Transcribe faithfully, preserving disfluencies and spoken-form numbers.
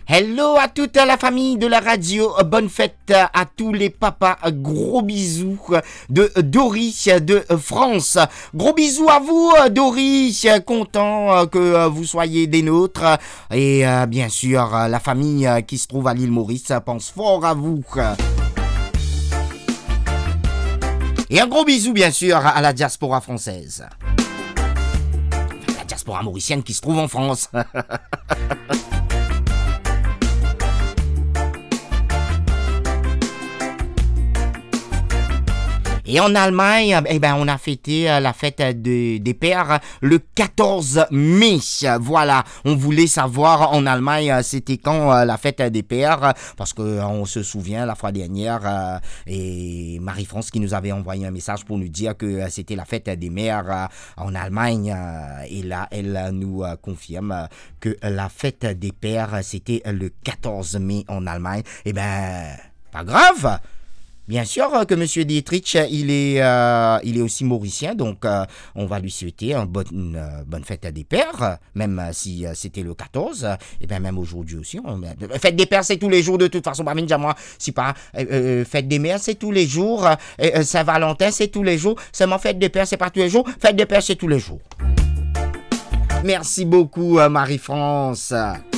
Hello à toute la famille de la radio, bonne fête à tous les papas, gros bisous de Doris de France. Gros bisous à vous Doris, content que vous soyez des nôtres. Et bien sûr, la famille qui se trouve à l'île Maurice pense fort à vous. Et un gros bisou bien sûr à la diaspora française. La diaspora mauricienne qui se trouve en France. Et en Allemagne, eh ben, on a fêté la fête de, des pères le quatorze mai. Voilà, on voulait savoir en Allemagne c'était quand la fête des pères, parce que on se souvient la fois dernière et Marie-France qui nous avait envoyé un message pour nous dire que c'était la fête des mères en Allemagne. Et là, elle nous confirme que la fête des pères c'était le quatorze mai en Allemagne. Eh ben, pas grave. Bien sûr que Monsieur Dietrich, il est, euh, il est aussi mauricien, donc euh, on va lui souhaiter une bonne, une bonne fête des pères, même si euh, c'était le quatorze, et bien même aujourd'hui aussi. On, fête des pères, c'est tous les jours de toute façon. Moi, c'est pas euh, euh, fête des mères, c'est tous les jours. Euh, Saint-Valentin, c'est tous les jours. Seulement fête des pères, c'est pas tous les jours. Fête des pères, c'est tous les jours. Merci beaucoup, Marie-France.